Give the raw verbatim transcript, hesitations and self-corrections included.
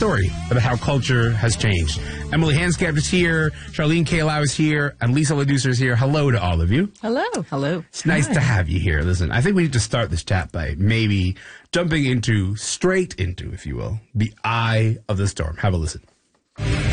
story about how culture has changed. Emily Hanscap is here. Charlene Kaylau is here. And Lisa Leducer is here. Hello to all of you. Hello. Hello. It's nice Hi. to have you here. Listen, I think we need to start this chat by maybe jumping into, straight into, if you will, the eye of the storm. Have a listen.